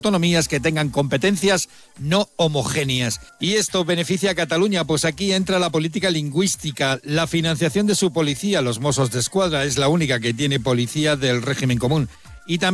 autonomías que tengan competencias no homogéneas. ¿Y esto beneficia a Cataluña? Pues aquí entra la política lingüística, la financiación de su policía. Los Mossos d'Esquadra es la única que tiene policía del régimen común. Y también